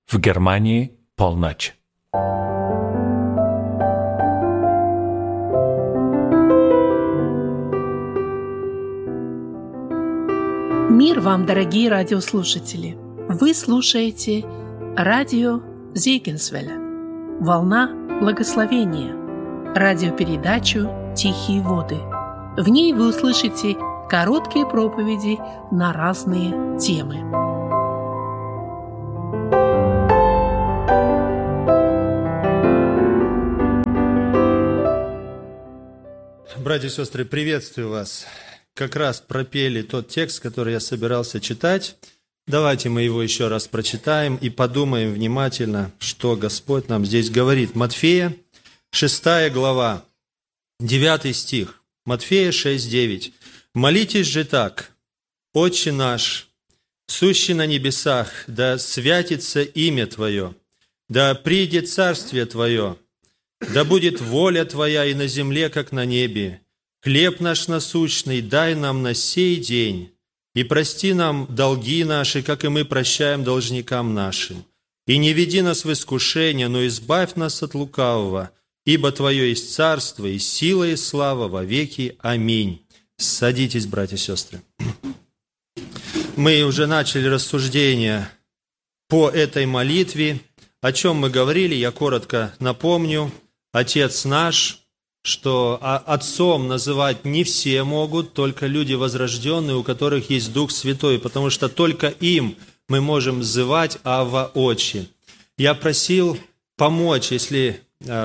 В Германии полночь. Мир вам, дорогие радиослушатели! Вы слушаете радио Зегенсвелля, волна благословения, радиопередачу «Тихие воды». В ней вы услышите короткие проповеди на разные темы. Братья и сестры, приветствую вас. Как раз пропели тот текст, который я собирался читать. Давайте мы его еще раз прочитаем и подумаем внимательно, что Господь нам здесь говорит. Матфея, 6 глава, 9 стих. Матфея 6:9. «Молитесь же так: Отче наш, сущий на небесах, да святится имя Твое, да придет царствие Твое, да будет воля Твоя и на земле, как на небе. Хлеб наш насущный дай нам на сей день, и прости нам долги наши, как и мы прощаем должникам нашим. И не веди нас в искушение, но избавь нас от лукавого, ибо Твое есть царство, и сила, и слава во веки. Аминь». Садитесь, братья и сестры. Мы уже начали рассуждение по этой молитве. О чем мы говорили, я коротко напомню. Отец наш, что отцом называть не все могут, только люди возрожденные, у которых есть Дух Святой, потому что только им мы можем взывать Авва Отче. Я просил помочь, если,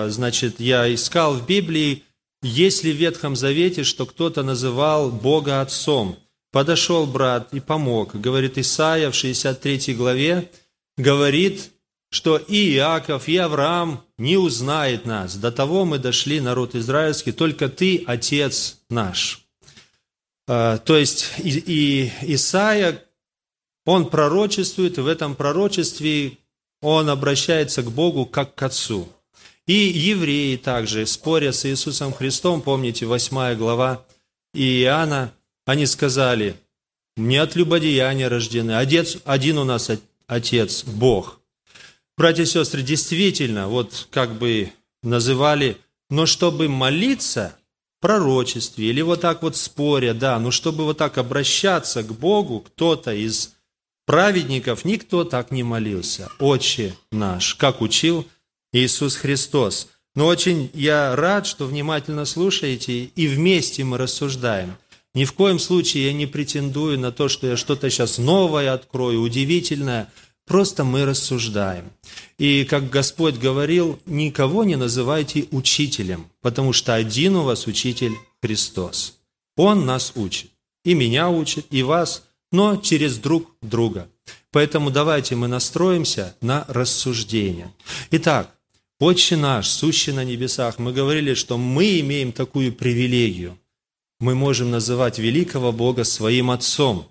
я искал в Библии, есть ли в Ветхом Завете, что кто-то называл Бога Отцом. Подошел брат и помог. Говорит, Исаия в 63 главе, говорит, что и Иаков, и Авраам не узнает нас. До того мы дошли, народ израильский, только Ты, Отец наш. То есть и Исаия, он пророчествует, и в этом пророчестве он обращается к Богу как к Отцу. И евреи также, споря с Иисусом Христом, помните, 8 глава Иоанна, они сказали, не от любодеяния рождены, один у нас Отец, Бог. Братья и сестры, действительно, вот как бы называли, но чтобы молиться в пророчестве, или вот так вот споря, да, но чтобы вот так обращаться к Богу, кто-то из праведников, никто так не молился. Отче наш, как учил Иисус Христос. Но очень я рад, что внимательно слушаете, и вместе мы рассуждаем. Ни в коем случае я не претендую на то, что я что-то сейчас новое открою, удивительное. Просто мы рассуждаем. И, как Господь говорил, никого не называйте учителем, потому что один у вас учитель Христос. Он нас учит. И меня учит, и вас, но через друг друга. Поэтому давайте мы настроимся на рассуждение. Итак, Отче наш, сущий на небесах, мы говорили, что мы имеем такую привилегию. Мы можем называть великого Бога своим Отцом.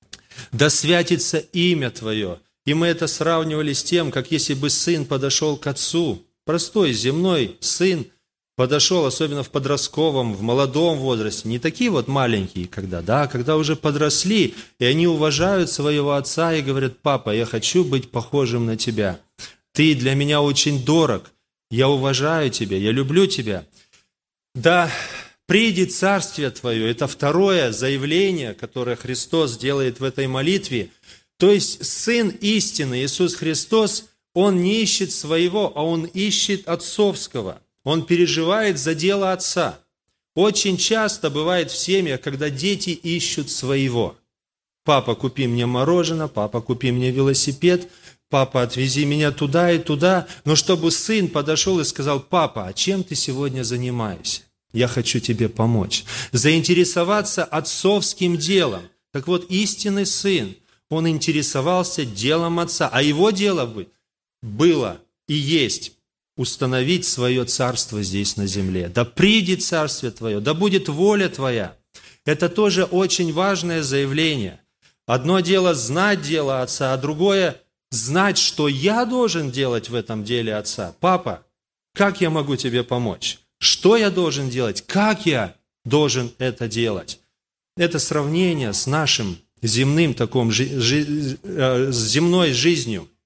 Да святится имя Твое. И мы это сравнивали с тем, как если бы сын подошел к отцу, простой земной сын подошел, особенно в подростковом, в молодом возрасте, не такие вот маленькие, когда уже подросли, и они уважают своего отца и говорят, папа, я хочу быть похожим на тебя. Ты для меня очень дорог, я уважаю тебя, я люблю тебя. Да придет царствие Твое, это второе заявление, которое Христос делает в этой молитве. То есть Сын истины, Иисус Христос, Он не ищет своего, а Он ищет отцовского. Он переживает за дело Отца. Очень часто бывает в семьях, когда дети ищут своего. Папа, купи мне мороженое, папа, купи мне велосипед, папа, отвези меня туда и туда. Но чтобы сын подошел и сказал, папа, а чем ты сегодня занимаешься? Я хочу тебе помочь. Заинтересоваться отцовским делом. Так вот, истинный сын, он интересовался делом Отца, а его дело было и есть установить свое царство здесь на земле. Да придет царствие Твое, да будет воля Твоя. Это тоже очень важное заявление. Одно дело знать дело Отца, а другое знать, что я должен делать в этом деле Отца. Папа, как я могу тебе помочь? Что я должен делать? Как я должен это делать? Это сравнение с нашим земной жизнью.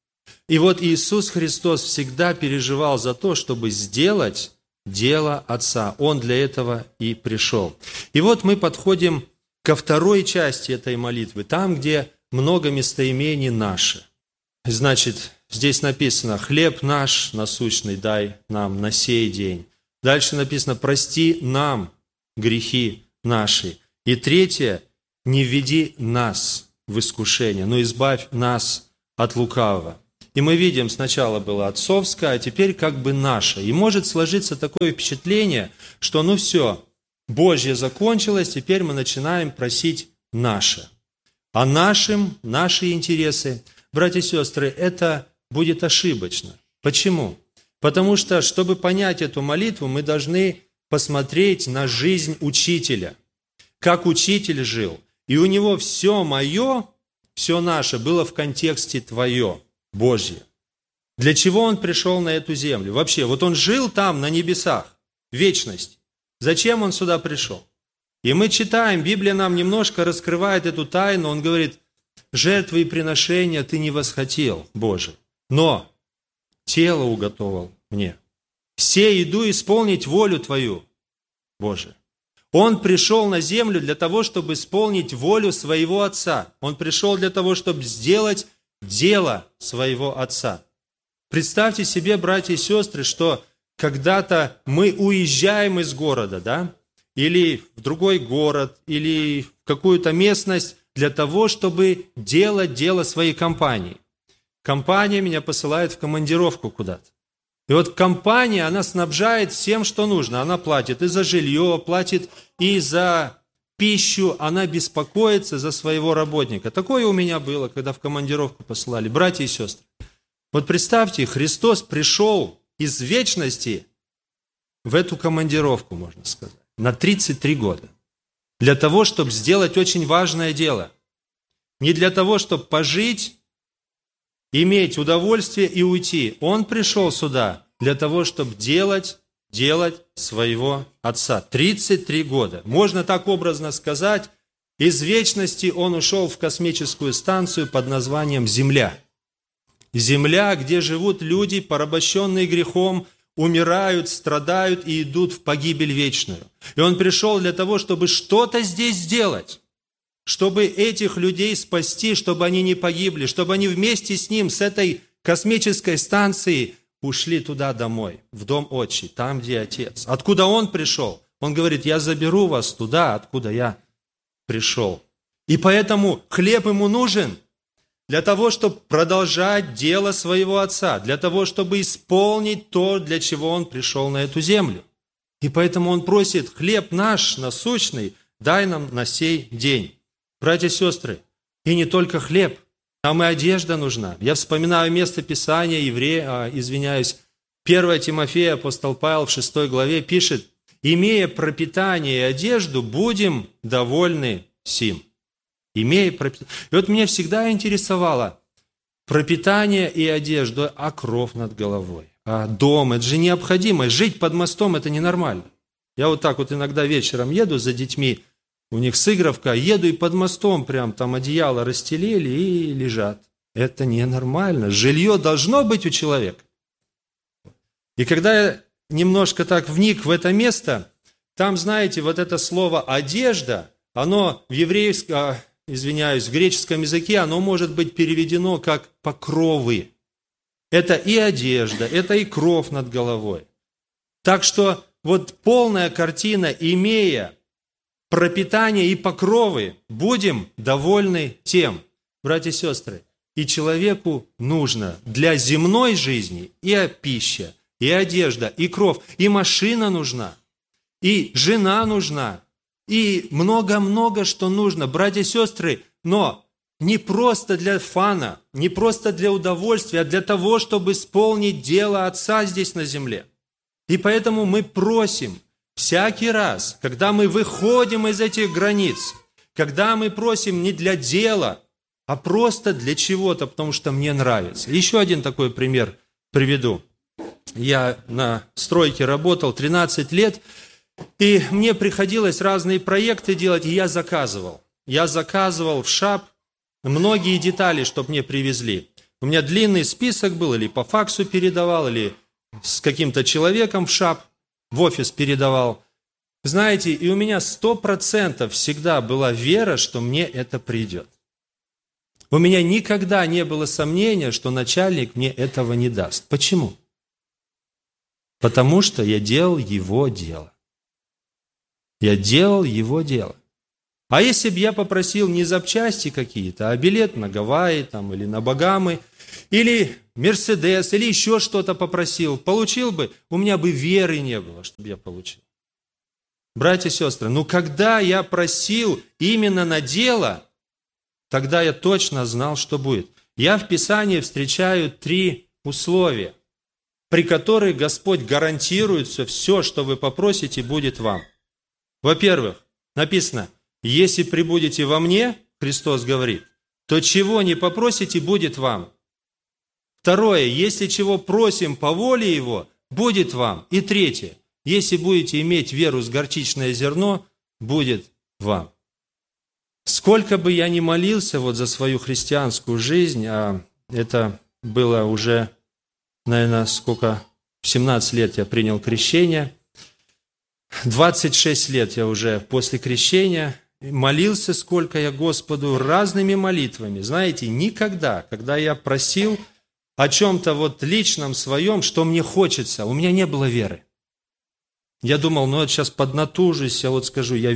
И вот Иисус Христос всегда переживал за то, чтобы сделать дело Отца. Он для этого и пришел. И вот мы подходим ко второй части этой молитвы, там, где много местоимений «наши». Значит, здесь написано «хлеб наш насущный дай нам на сей день». Дальше написано «прости нам грехи наши». И третье «не введи нас в искушение, но избавь нас от лукавого». И мы видим, сначала было отцовское, а теперь как бы наше. И может сложиться такое впечатление, что ну все, Божье закончилось, теперь мы начинаем просить наше. А наши интересы, братья и сестры, это будет ошибочно. Почему? Потому что, чтобы понять эту молитву, мы должны посмотреть на жизнь учителя. Как учитель жил. И у него все мое, все наше было в контексте твое. Божье. Для чего он пришел на эту землю? Вообще, вот он жил там, на небесах, в вечности. Зачем он сюда пришел? И мы читаем, Библия нам немножко раскрывает эту тайну. Он говорит, жертвы и приношения ты не восхотел, Боже, но тело уготовал мне. Все иду исполнить волю твою, Боже. Он пришел на землю для того, чтобы исполнить волю своего Отца. Он пришел для того, чтобы сделать дело своего Отца. Представьте себе, братья и сестры, что когда-то мы уезжаем из города, да, или в другой город, или в какую-то местность для того, чтобы делать дело своей компании. Компания меня посылает в командировку куда-то. И вот компания, она снабжает всем, что нужно. Она платит и за жилье, платит и за пищу, она беспокоится за своего работника. Такое у меня было, когда в командировку посылали. Братья и сестры, вот представьте, Христос пришел из вечности в эту командировку, можно сказать, на 33 года. Для того, чтобы сделать очень важное дело. Не для того, чтобы пожить, иметь удовольствие и уйти. Он пришел сюда для того, чтобы делать своего Отца. 33 года. Можно так образно сказать, из вечности он ушел в космическую станцию под названием Земля. Земля, где живут люди, порабощенные грехом, умирают, страдают и идут в погибель вечную. И он пришел для того, чтобы что-то здесь сделать, чтобы этих людей спасти, чтобы они не погибли, чтобы они вместе с ним, с этой космической станции, ушли туда домой, в дом Отчий, там, где Отец. Откуда Он пришел? Он говорит, я заберу вас туда, откуда я пришел. И поэтому хлеб ему нужен для того, чтобы продолжать дело своего Отца, для того, чтобы исполнить то, для чего Он пришел на эту землю. И поэтому Он просит, хлеб наш насущный, дай нам на сей день. Братья и сестры, и не только хлеб, нам и одежда нужна. Я вспоминаю место Писания, 1 Тимофея, апостол Павел в 6 главе пишет, «Имея пропитание и одежду, будем довольны сим». И вот меня всегда интересовало пропитание и одежда, а кров над головой, а дом, это же необходимо. Жить под мостом – это ненормально. Я вот так вот иногда вечером еду за детьми, у них сыгровка, еду и под мостом прям там одеяло расстелили и лежат. Это ненормально. Жилье должно быть у человека. И когда я немножко так вник в это место, там, знаете, вот это слово «одежда», оно в в греческом языке, оно может быть переведено как «покровы». Это и одежда, это и кров над головой. Так что вот полная картина, имея пропитание и покровы, будем довольны тем, братья и сестры, и человеку нужно для земной жизни и пища, и одежда, и кров, и машина нужна, и жена нужна, и много-много что нужно, братья и сестры, но не просто для фана, не просто для удовольствия, а для того, чтобы исполнить дело Отца здесь на земле. И поэтому мы просим, всякий раз, когда мы выходим из этих границ, когда мы просим не для дела, а просто для чего-то, потому что мне нравится. Еще один такой пример приведу. Я на стройке работал 13 лет, и мне приходилось разные проекты делать, и я заказывал. Я заказывал в ШАП многие детали, чтобы мне привезли. У меня длинный список был, или по факсу передавал, или с каким-то человеком в офис передавал. Знаете, и у меня 100% всегда была вера, что мне это придет. У меня никогда не было сомнения, что начальник мне этого не даст. Почему? Потому что я делал его дело. Я делал его дело. А если бы я попросил не запчасти какие-то, а билет на Гавайи там, или на Багамы, или Мерседес, или еще что-то попросил, получил бы, у меня бы веры не было, чтобы я получил. Братья и сестры, когда я просил именно на дело, тогда я точно знал, что будет. Я в Писании встречаю 3 условия, при которых Господь гарантирует все, что вы попросите, будет вам. Во-первых, написано, если пребудете во мне, Христос говорит, то чего не попросите, будет вам. Второе, если чего просим по воле Его, будет вам. И третье, если будете иметь веру с горчичное зерно, будет вам. Сколько бы я ни молился за свою христианскую жизнь, а это было уже, наверное, 17 лет я принял крещение, 26 лет я уже после крещения, молился сколько я Господу разными молитвами. Знаете, никогда, когда я просил о чем-то личном своем, что мне хочется, у меня не было веры. Я думал, сейчас поднатужусь, я скажу, я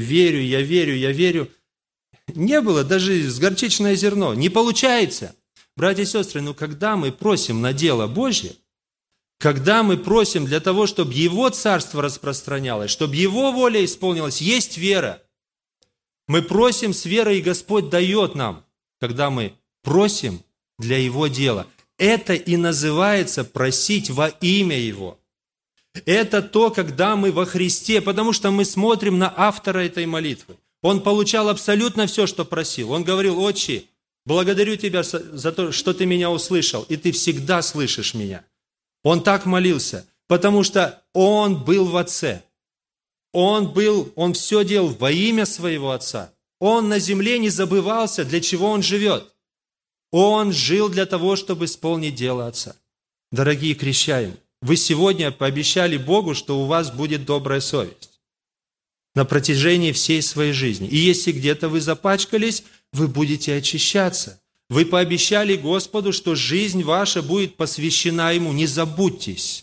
верю. Не было даже с горчичное зерно. Не получается. Братья и сестры, когда мы просим на дело Божье, когда мы просим для того, чтобы Его царство распространялось, чтобы Его воля исполнилась, есть вера. Мы просим с верой, и Господь дает нам, когда мы просим для Его дела. Это и называется просить во имя Его. Это то, когда мы во Христе, потому что мы смотрим на автора этой молитвы. Он получал абсолютно все, что просил. Он говорил, Отче, благодарю Тебя за то, что Ты меня услышал, и Ты всегда слышишь меня. Он так молился, потому что он был в Отце. Он все делал во имя своего Отца. Он на земле не забывался, для чего он живет. Он жил для того, чтобы исполнить дело Отца. Дорогие крещаемые, вы сегодня пообещали Богу, что у вас будет добрая совесть на протяжении всей своей жизни. И если где-то вы запачкались, вы будете очищаться. Вы пообещали Господу, что жизнь ваша будет посвящена Ему. Не забудьтесь.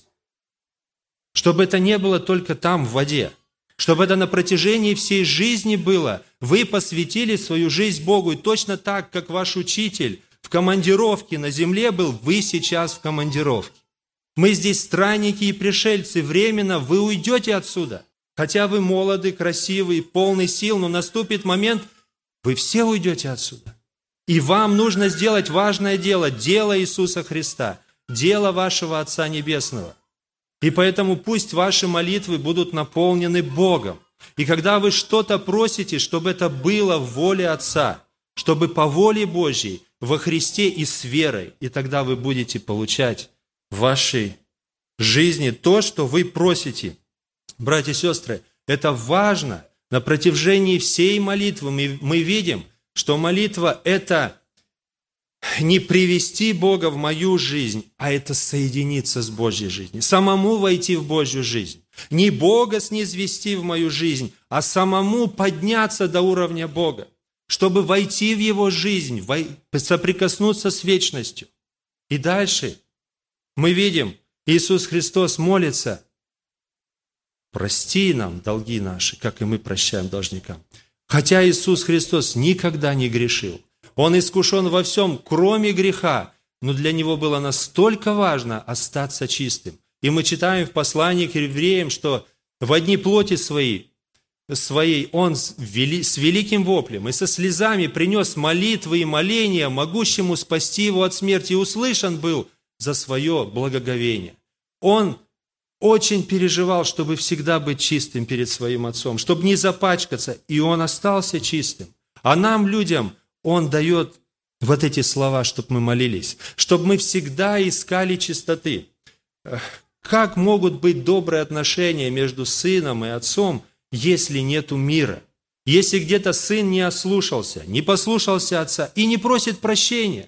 Чтобы это не было только там, в воде. Чтобы это на протяжении всей жизни было. Вы посвятили свою жизнь Богу. И точно так, как ваш учитель в командировке на земле был, вы сейчас в командировке. Мы здесь странники и пришельцы. Временно вы уйдете отсюда. Хотя вы молоды, красивы, полны сил, но наступит момент, вы все уйдете отсюда. И вам нужно сделать важное дело, дело Иисуса Христа, дело вашего Отца Небесного. И поэтому пусть ваши молитвы будут наполнены Богом. И когда вы что-то просите, чтобы это было в воле Отца, чтобы по воле Божьей, во Христе и с верой, и тогда вы будете получать в вашей жизни то, что вы просите. Братья и сестры, это важно. На протяжении всей молитвы мы видим, что молитва – это не привести Бога в мою жизнь, а это соединиться с Божьей жизнью, самому войти в Божью жизнь. Не Бога снизвести в мою жизнь, а самому подняться до уровня Бога, чтобы войти в Его жизнь, соприкоснуться с вечностью. И дальше мы видим, Иисус Христос молится: прости нам долги наши, как и мы прощаем должникам. Хотя Иисус Христос никогда не грешил. Он искушен во всем, кроме греха, но для Него было настолько важно остаться чистым. И мы читаем в послании к евреям, что в дни плоти своей Он с великим воплем и со слезами принес молитвы и моления, могущему спасти Его от смерти, и услышан был за свое благоговение. Он очень переживал, чтобы всегда быть чистым перед своим Отцом, чтобы не запачкаться, и Он остался чистым. А нам, людям, Он дает вот эти слова, чтобы мы молились, чтобы мы всегда искали чистоты. Как могут быть добрые отношения между сыном и отцом, если нету мира? Если где-то сын не ослушался, не послушался отца и не просит прощения,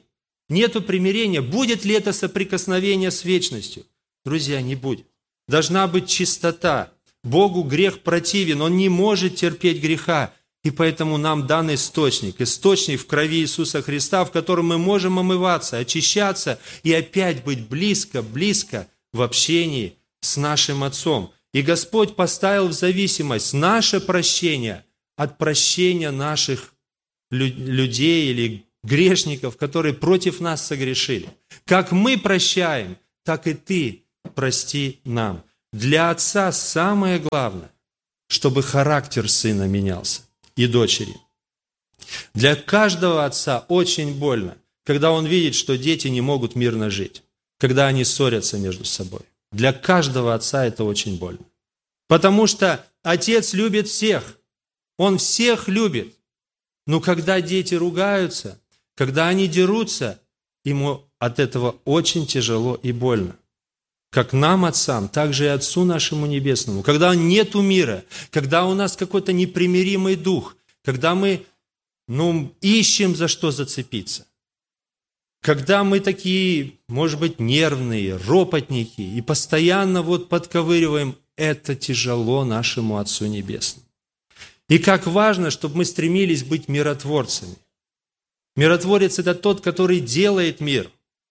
нету примирения. Будет ли это соприкосновение с вечностью? Друзья, не будет. Должна быть чистота. Богу грех противен, Он не может терпеть греха. И поэтому нам дан источник в крови Иисуса Христа, в котором мы можем омываться, очищаться и опять быть близко в общении с нашим Отцом. И Господь поставил в зависимость наше прощение от прощения наших людей или грешников, которые против нас согрешили. Как мы прощаем, так и ты прости нам. Для отца самое главное, чтобы характер сына менялся и дочери. Для каждого отца очень больно, когда он видит, что дети не могут мирно жить, когда они ссорятся между собой. Для каждого отца это очень больно. Потому что отец любит всех, он всех любит. Но когда дети ругаются, когда они дерутся, ему от этого очень тяжело и больно. Как нам, отцам, так же и Отцу нашему Небесному. Когда нету мира, когда у нас какой-то непримиримый дух, когда мы ищем за что зацепиться, когда мы такие, может быть, нервные, ропотники и постоянно подковыриваем, это тяжело нашему Отцу Небесному. И как важно, чтобы мы стремились быть миротворцами. Миротворец – это тот, который делает мир.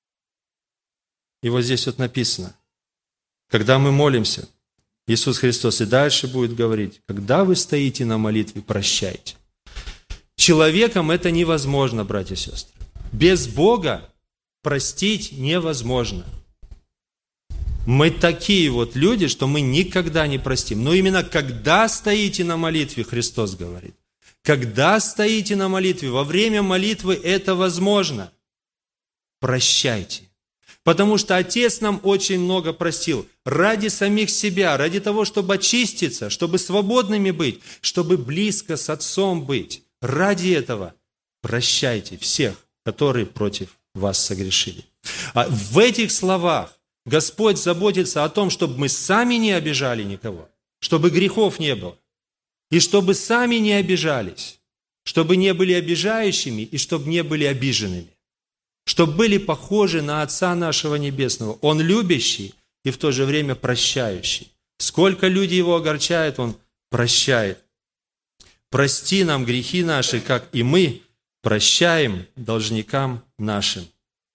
И здесь написано, когда мы молимся, Иисус Христос и дальше будет говорить, когда вы стоите на молитве, прощайте. Человеком это невозможно, братья и сестры. Без Бога простить невозможно. Мы такие люди, что мы никогда не простим. Но именно когда стоите на молитве, Христос говорит, когда стоите на молитве, во время молитвы это возможно. Прощайте. Потому что Отец нам очень много простил. Ради самих себя, ради того, чтобы очиститься, чтобы свободными быть, чтобы близко с Отцом быть. Ради этого прощайте всех, которые против вас согрешили. А в этих словах Господь заботится о том, чтобы мы сами не обижали никого, чтобы грехов не было, и чтобы сами не обижались, чтобы не были обижающими и чтобы не были обиженными. Чтобы были похожи на Отца нашего Небесного. Он любящий и в то же время прощающий. Сколько люди Его огорчают, Он прощает. Прости нам грехи наши, как и мы прощаем должникам нашим.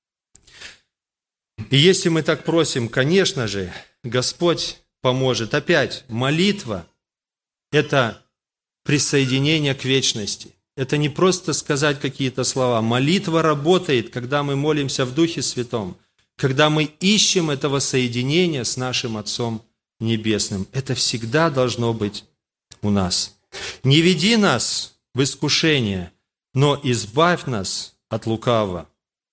И если мы так просим, конечно же, Господь поможет. Опять, молитва – это присоединение к вечности. Это не просто сказать какие-то слова. Молитва работает, когда мы молимся в Духе Святом, когда мы ищем этого соединения с нашим Отцом Небесным. Это всегда должно быть у нас. Не веди нас в искушение, но избавь нас от лукавого.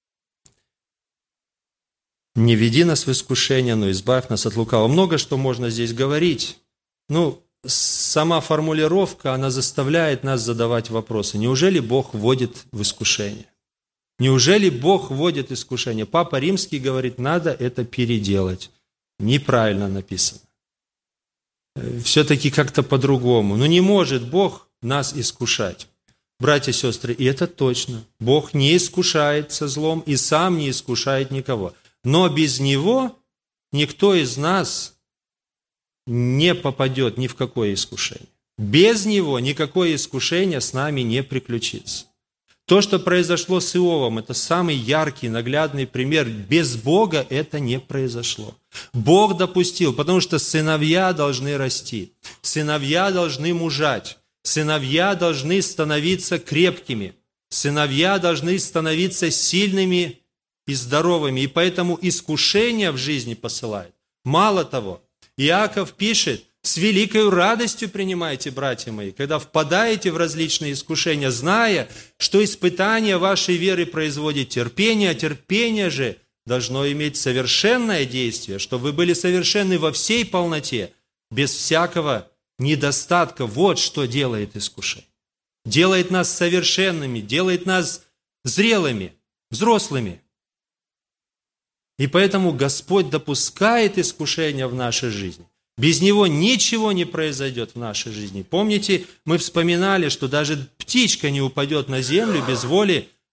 Не веди нас в искушение, но избавь нас от лукавого. Много что можно здесь говорить. Сама формулировка, она заставляет нас задавать вопросы. Неужели Бог вводит в искушение? Неужели Бог вводит искушение? Папа Римский говорит, надо это переделать. Неправильно написано. Все-таки как-то по-другому. Не может Бог нас искушать. Братья и сестры, и это точно. Бог не искушает со злом и сам не искушает никого. Но без Него никто из нас не попадет ни в какое искушение. Без Него никакое искушение с нами не приключится. То, что произошло с Иовом, это самый яркий, наглядный пример. Без Бога это не произошло. Бог допустил, потому что сыновья должны расти, сыновья должны мужать, сыновья должны становиться крепкими, сыновья должны становиться сильными и здоровыми. И поэтому искушения в жизни посылает. Мало того, Иаков пишет, с великой радостью принимайте, братья мои, когда впадаете в различные искушения, зная, что испытание вашей веры производит терпение, а терпение же должно иметь совершенное действие, чтобы вы были совершенны во всей полноте, без всякого недостатка. Вот что делает искушение. Делает нас совершенными, делает нас зрелыми, взрослыми. И поэтому Господь допускает искушения в нашей жизни. Без Него ничего не произойдет в нашей жизни. Помните, мы вспоминали, что даже птичка не упадет на землю без воли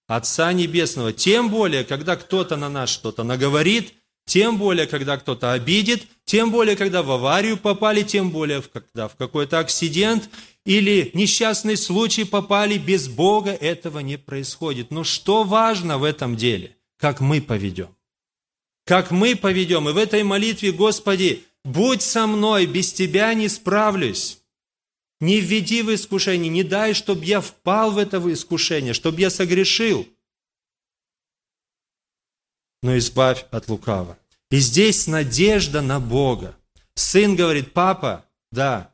Отца Небесного. Тем более, когда кто-то на нас что-то наговорит, тем более, когда кто-то обидит, тем более, когда в аварию попали, тем более, когда в какой-то акцидент или несчастный случай попали, без Бога этого не происходит. Но что важно в этом деле? Как мы поведем. Как мы поведем. И в этой молитве: Господи, будь со мной, без Тебя не справлюсь. Не введи в искушение, не дай, чтобы я впал в это искушение, чтобы я согрешил. Но избавь от лукавого. И здесь надежда на Бога. Сын говорит: папа, да,